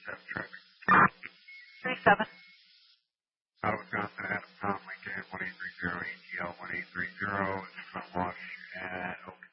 traffic. 37. Out of Wisconsin, Adam Tom Lincoln, 1830, ATL 1830, it's front wash at Oak